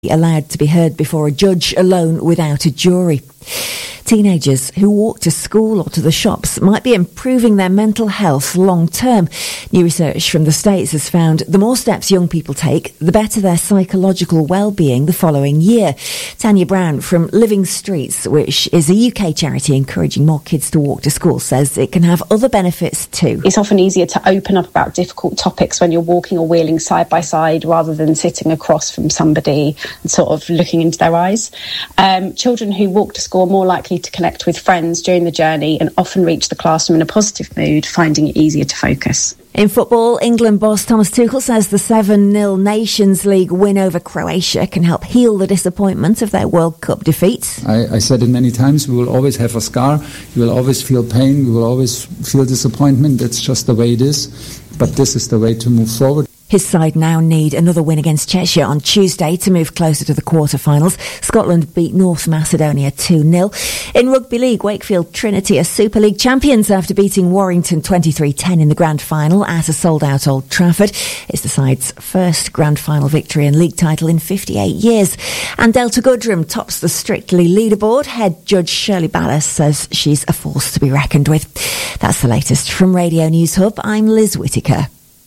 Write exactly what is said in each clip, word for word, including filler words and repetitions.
allowed to be heard before a judge alone without a jury. Teenagers who walk to school or to the shops might be improving their mental health long term. New research from the States has found the more steps young people take, the better their psychological well-being the following year. Tanya Brown from Living Streets, which is a U K charity encouraging more kids to walk to school, says it can have other benefits too. It's often easier to open up about difficult topics when you're walking or wheeling side by side rather than sitting across from somebody and sort of looking into their eyes. Um, children who walk to school are more likely to connect with friends during the journey and often reach the classroom in a positive mood, finding it easier to focus. In football, England boss Thomas Tuchel says the seven nil Nations League win over Croatia can help heal the disappointment of their World Cup defeat. I, I said it many times, we will always have a scar, you will always feel pain, we will always feel disappointment. That's just the way it is, but this is the way to move forward. His side now need another win against Cheshire on Tuesday to move closer to the quarter-finals. Scotland beat North Macedonia two nil. In Rugby League, Wakefield Trinity are Super League champions after beating Warrington twenty-three ten in the grand final at a sold-out Old Trafford. It's the side's first grand final victory and league title in fifty-eight years. And Delta Goodrem tops the Strictly leaderboard. Head judge Shirley Ballas says she's a force to be reckoned with. That's the latest from Radio News Hub. I'm Liz Whittaker.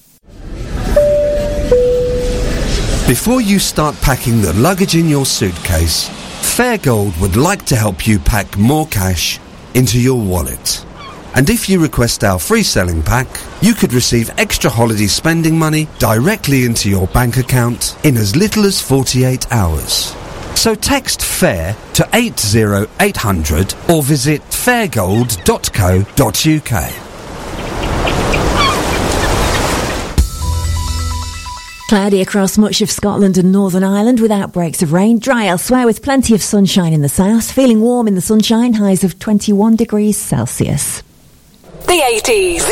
Before you start packing the luggage in your suitcase, Fairgold would like to help you pack more cash into your wallet. And if you request our free selling pack, you could receive extra holiday spending money directly into your bank account in as little as forty-eight hours. So text FAIR to eight zero eight hundred or visit fairgold dot co dot uk. Cloudy across much of Scotland and Northern Ireland with outbreaks of rain. Dry elsewhere with plenty of sunshine in the south. Feeling warm in the sunshine, highs of twenty-one degrees Celsius. The eighties.